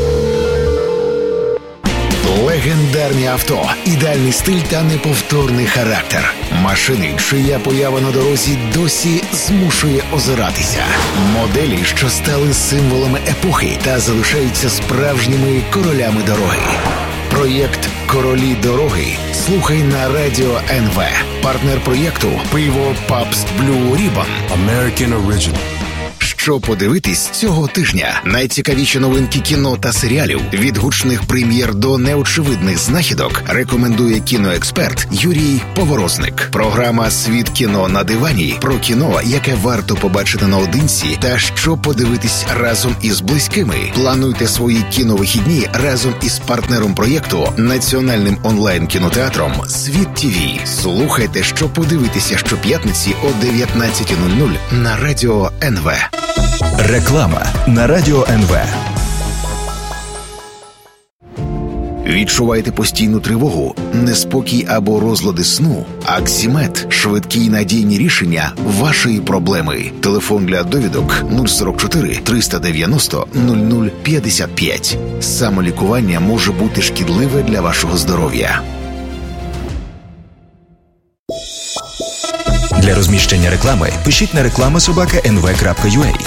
Легендарні авто, ідеальний стиль та неповторний характер. Машини, чия поява на дорозі досі змушує озиратися. Моделі, що стали символами епохи та залишаються справжніми королями дороги. Проєкт «Королі дороги» слухай на Радіо ен ве. Партнер проєкту – пиво Pabst Blue Ribbon. American Original. Що Що подивитись цього тижня? Найцікавіші новинки кіно та серіалів від гучних прем'єр до неочевидних знахідок рекомендує кіноексперт Юрій Поворозник. Програма «Світ кіно на дивані» про кіно, яке варто побачити наодинці та що подивитись разом із близькими. Плануйте свої кіновихідні разом із партнером проєкту, національним онлайн-кінотеатром «Світ ТІВІ». Слухайте, що подивитися щоп'ятниці о дев'ятнадцята нуль нуль на Радіо ен ве. Реклама на Радіо ен ве. Відчуваєте постійну тривогу, неспокій або розлади сну? Аксімед – швидкі й надійні рішення вашої проблеми. Телефон для довідок нуль сорок чотири триста дев'яносто нуль нуль п'ятдесят п'ять. Самолікування може бути шкідливе для вашого здоров'я. Для розміщення реклами пишіть на реклама собака ен ве крапка ю а.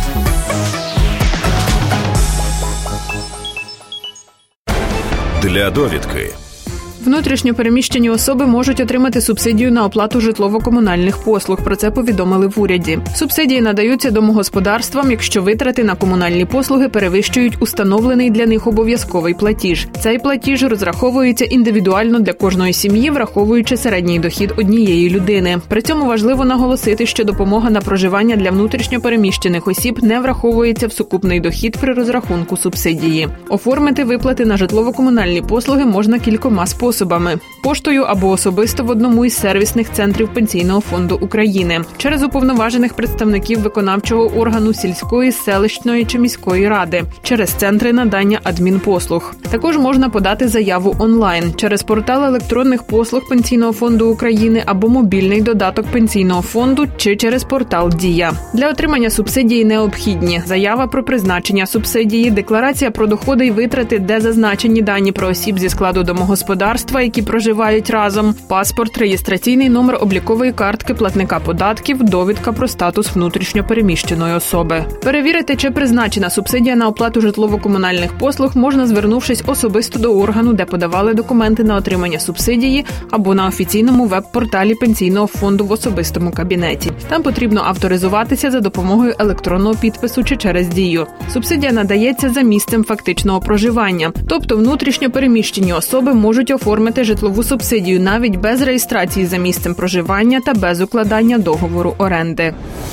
Для довідки. Внутрішньо переміщені особи можуть отримати субсидію на оплату житлово-комунальних послуг. Про це повідомили в уряді. Субсидії надаються домогосподарствам, якщо витрати на комунальні послуги перевищують установлений для них обов'язковий платіж. Цей платіж розраховується індивідуально для кожної сім'ї, враховуючи середній дохід однієї людини. При цьому важливо наголосити, що допомога на проживання для внутрішньо переміщених осіб не враховується в сукупний дохід при розрахунку субсидії. Оформити виплати на житлово-комунальні послуги можна кількома способами. Способами – поштою або особисто в одному із сервісних центрів Пенсійного фонду України, через уповноважених представників виконавчого органу сільської, селищної чи міської ради, через центри надання адмінпослуг. Також можна подати заяву онлайн, через портал електронних послуг Пенсійного фонду України або мобільний додаток Пенсійного фонду чи через портал «Дія». Для отримання субсидії необхідні заява про призначення субсидії, декларація про доходи й витрати, де зазначені дані про осіб зі складу домогосподарства, які проживають разом, паспорт, реєстраційний номер облікової картки платника податків, довідка про статус внутрішньо переміщеної особи. Перевірити, чи призначена субсидія на оплату житлово-комунальних послуг, можна, звернувшись особисто до органу, де подавали документи на отримання субсидії, або на офіційному веб-порталі Пенсійного фонду в особистому кабінеті. Там потрібно авторизуватися за допомогою електронного підпису чи через Дію. Субсидія надається за місцем фактичного проживання, тобто внутрішньо переміщені особи можуть оформити житлову субсидію навіть без реєстрації за місцем проживання та без укладання договору оренди.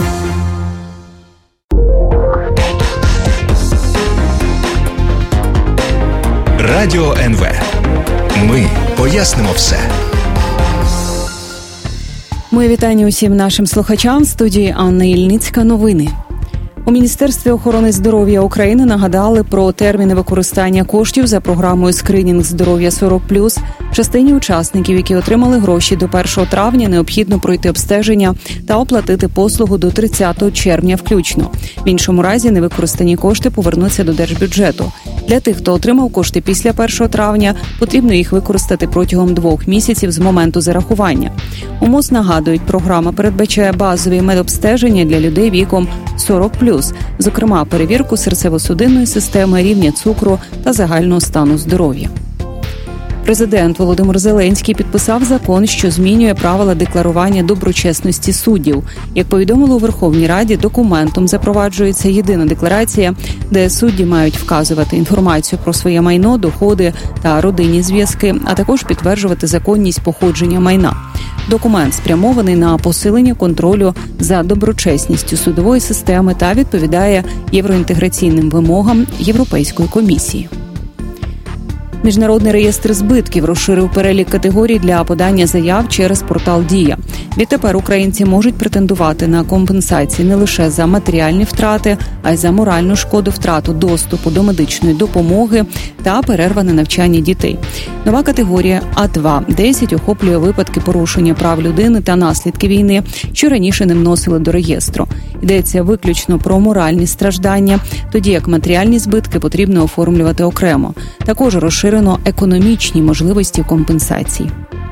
Радіо ен ве. Ми пояснимо все. Мої вітання усім нашим слухачам. В студії Анна Ільницька. Новини. У Міністерстві охорони здоров'я України нагадали про терміни використання коштів за програмою «Скринінг здоров'я сорок плюс». Частині учасників, які отримали гроші до першого травня, необхідно пройти обстеження та оплатити послугу до тридцятого червня включно. В іншому разі невикористані кошти повернуться до держбюджету. Для тих, хто отримав кошти після першого травня, потрібно їх використати протягом двох місяців з моменту зарахування. У МОЗ нагадують, програма передбачає базові медобстеження для людей віком сорок плюс, зокрема перевірку серцево-судинної системи, рівня цукру та загального стану здоров'я. Президент Володимир Зеленський підписав закон, що змінює правила декларування доброчесності суддів. Як повідомило у Верховній Раді, документом запроваджується єдина декларація, де судді мають вказувати інформацію про своє майно, доходи та родинні зв'язки, а також підтверджувати законність походження майна. Документ спрямований на посилення контролю за доброчесністю судової системи та відповідає євроінтеграційним вимогам Європейської комісії. Міжнародний реєстр збитків розширив перелік категорій для подання заяв через портал «Дія». Відтепер українці можуть претендувати на компенсації не лише за матеріальні втрати, а й за моральну шкоду, втрату доступу до медичної допомоги та перерване навчання дітей. Нова категорія А два десять охоплює випадки порушення прав людини та наслідки війни, що раніше не вносили до реєстру. Йдеться виключно про моральні страждання, тоді як матеріальні збитки потрібно оформлювати окремо. Також розширено економічні можливості компенсацій.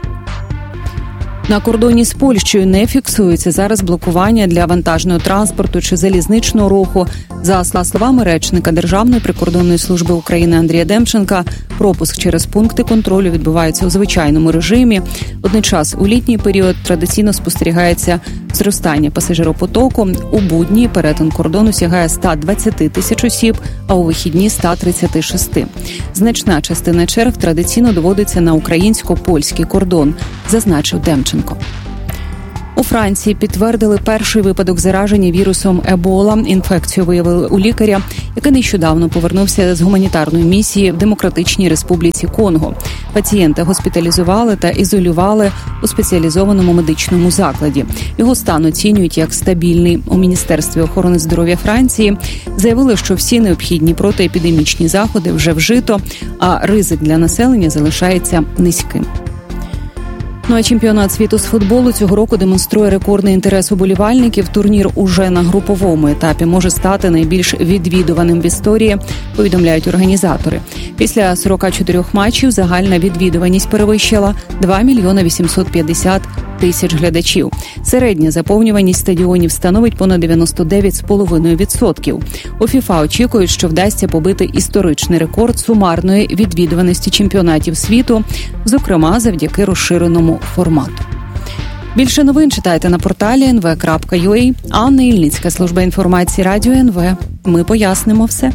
На кордоні з Польщею не фіксується зараз блокування для вантажного транспорту чи залізничного руху. За словами речника Державної прикордонної служби України Андрія Демченка, пропуск через пункти контролю відбувається у звичайному режимі. Водночас у літній період традиційно спостерігається Зростання пасажиропотоку: у будні перетин кордону сягає сто двадцять тисяч осіб, а у вихідні – сто тридцять шість. Значна частина черг традиційно доводиться на українсько-польський кордон, зазначив Демченко. У Франції підтвердили перший випадок зараження вірусом Ебола. Інфекцію виявили у лікаря, який нещодавно повернувся з гуманітарної місії в Демократичній Республіці Конго. Пацієнта госпіталізували та ізолювали у спеціалізованому медичному закладі. Його стан оцінюють як стабільний. У Міністерстві охорони здоров'я Франції заявили, що всі необхідні протиепідемічні заходи вже вжито, а ризик для населення залишається низьким. Ну а чемпіонат світу з футболу цього року демонструє рекордний інтерес уболівальників. Турнір уже на груповому етапі може стати найбільш відвідуваним в історії, повідомляють організатори. Після сорок чотири матчів загальна відвідуваність перевищила два мільйони вісімсот п'ятдесят тисяч глядачів. Середня заповнюваність стадіонів становить понад дев'яносто дев'ять цілих п'ять десятих відсотка. У ФІФА очікують, що вдасться побити історичний рекорд сумарної відвідуваності чемпіонатів світу, зокрема завдяки розширеному формату. Більше новин читайте на порталі ен ве крапка ю а. Анна Ільницька, служба інформації Радіо ен ве. Ми пояснимо все.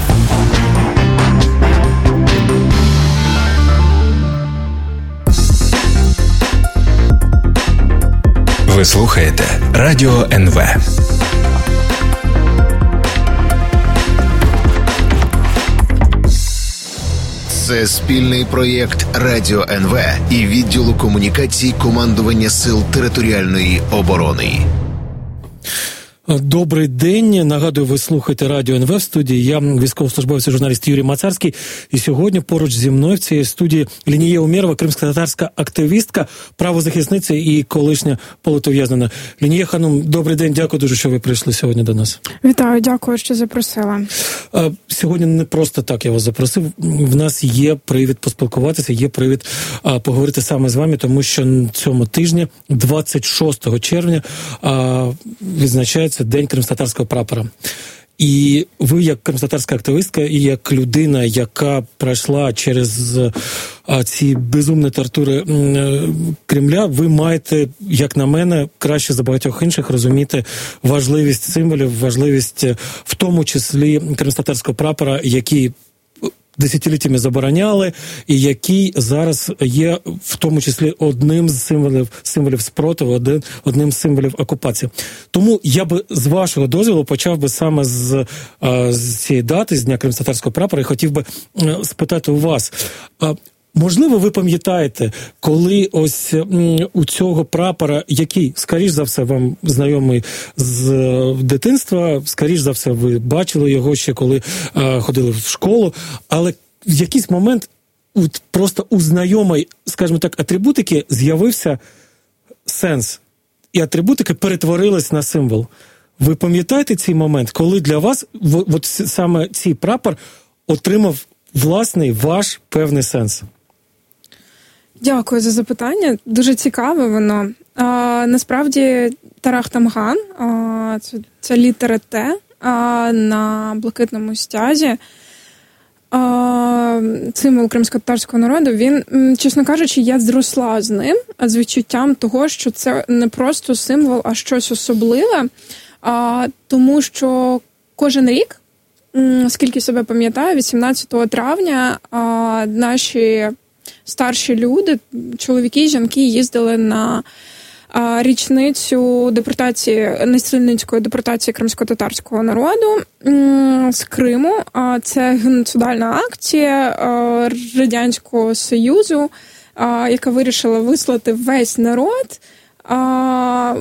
Ви слухаєте Радіо ен ве. Це спільний проєкт Радіо ен ве і відділу комунікацій командування Сил територіальної оборони. Добрий день. Нагадую, ви слухаєте Радіо ен ве. В студії я, військовослужбовець і журналіст Юрій Мацарський. І сьогодні поруч зі мною в цій студії Лінія Умєрова, кримськотатарська активістка, правозахисниця і колишня політов'язнена. Лінія Ханум, добрий день. Дякую дуже, що ви прийшли сьогодні до нас. Вітаю, дякую, що запросила. Сьогодні не просто так я вас запросив. В нас є привід поспілкуватися, є привід а, поговорити саме з вами, тому що цьому тижні, двадцять шостого червня, а, відзначається День кримськотатарського прапора. І ви, як кримськотатарська активістка, і як людина, яка пройшла через а, ці безумні тортури м, Кремля, ви маєте, як на мене, краще за багатьох інших розуміти важливість символів, важливість в тому числі кримськотатарського прапора, який десятиліттями забороняли, і який зараз є в тому числі одним з символів, символів спротиву, один, одним з символів окупації. Тому я би з вашого дозволу почав би саме з, з цієї дати, з Дня кримськотатарського прапора, і хотів би спитати у вас, можливо, ви пам'ятаєте, коли ось у цього прапора, який, скоріш за все, вам знайомий з дитинства, скоріш за все, ви бачили його ще, коли а, ходили в школу, але в якийсь момент от, просто у знайомої, скажімо так, атрибутики з'явився сенс. І атрибутики перетворились на символ. Ви пам'ятаєте цей момент, коли для вас в, от саме цей прапор отримав власний ваш певний сенс? Дякую за запитання. Дуже цікаве воно. А, насправді Тарах Тамган, а, це, це літера Т а, на блакитному стязі, а, символ кримськотатарського народу, він, чесно кажучи, я зросла з ним, з відчуттям того, що це не просто символ, а щось особливе, а, тому що кожен рік, скільки себе пам'ятаю, вісімнадцятого травня а, наші старші люди, чоловіки, жінки їздили на а, річницю депортації, насильницької депортації кримськотатарського народу м, з Криму. А, це геноцидальна акція а, Радянського Союзу, а, яка вирішила вислати весь народ. А,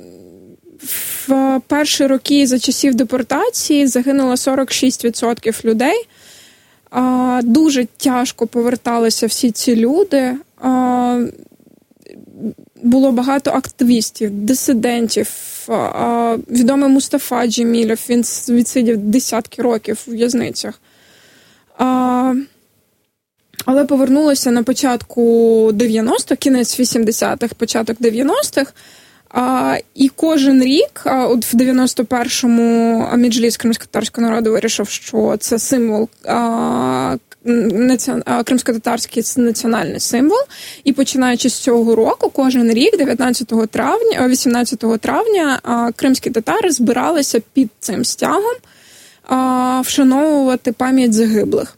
в перші роки за часів депортації загинуло сорок шість відсотків людей. А, дуже тяжко поверталися всі ці люди. А, було багато активістів, дисидентів. А, відомий Мустафа Джемілєв, він відсидів десятки років у в'язницях. А, але повернулося на початку дев'яностих, кінець вісімдесятих, початок дев'яностих. А, і кожен рік, а, от в дев'яносто першому Меджліс кримськотатарського народу вирішив, що це символ а, кримськотатарський національний символ. І починаючи з цього року, кожен рік, дев'ятнадцятого травня, вісімнадцятого травня, кримські татари збиралися під цим стягом вшановувати пам'ять загиблих.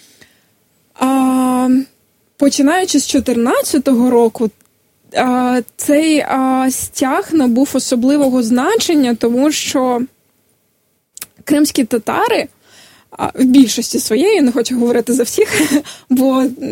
Починаючи з чотирнадцятого року, цей стяг набув особливого значення, тому що кримські татари в більшості своєї, не хочу говорити за всіх, бо